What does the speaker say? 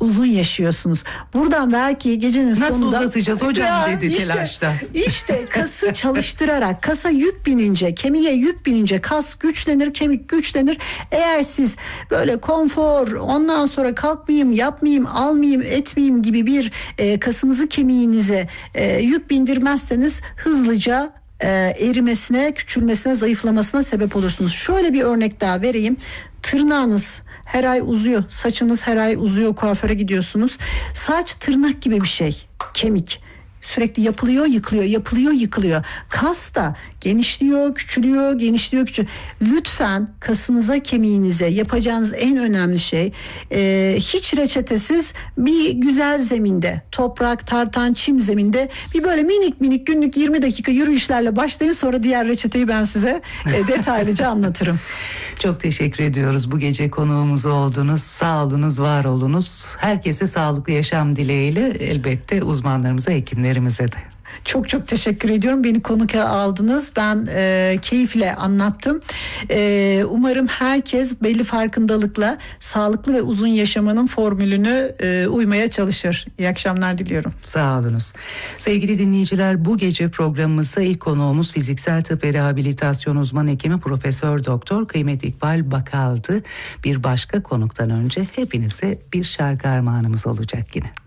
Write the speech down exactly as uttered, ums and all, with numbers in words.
uzun yaşıyorsunuz. Buradan belki gecenin Nasıl sonunda... Nasıl uzatacağız hocam Ya dedi işte, telaşta. İşte kası çalıştırarak, kasa yük binince, kemiğe yük binince kas güçlenir, kemik güçlenir. Eğer siz böyle konfor, ondan sonra kalkmayayım, yapmayayım, almayayım, etmeyeyim gibi bir e, kasınızı kemiğinize e, yük bindirmezseniz hızlıca e, erimesine, küçülmesine, zayıflamasına sebep olursunuz. Şöyle bir örnek daha vereyim. Tırnağınız her ay uzuyor, saçınız her ay uzuyor, kuaföre gidiyorsunuz. Saç tırnak gibi bir şey, kemik. Sürekli yapılıyor, yıkılıyor, yapılıyor, yıkılıyor. Kas da genişliyor, küçülüyor, genişliyor, küçülüyor. Lütfen kasınıza, kemiğinize yapacağınız en önemli şey e, hiç reçetesiz bir güzel zeminde, toprak, tartan, çim zeminde bir böyle minik minik günlük yirmi dakika yürüyüşlerle başlayın. Sonra diğer reçeteyi ben size e, detaylıca anlatırım. Çok teşekkür ediyoruz. Bu gece konuğumuz oldunuz. Sağ olunuz, var olunuz. Herkese sağlıklı yaşam dileğiyle, elbette uzmanlarımıza, hekimlerimize de. Çok çok teşekkür ediyorum. Beni konuk aldınız. Ben e, keyifle anlattım. E, umarım herkes belli farkındalıkla sağlıklı ve uzun yaşamanın formülünü e, uymaya çalışır. İyi akşamlar diliyorum. Sağ olunuz. Sevgili dinleyiciler, bu gece programımızda ilk konuğumuz fiziksel tıp ve rehabilitasyon uzman hekimi Profesör Doktor Kıymet İkbal Bakal'dı. Bir başka konuktan önce hepinize bir şarkı armağanımız olacak yine.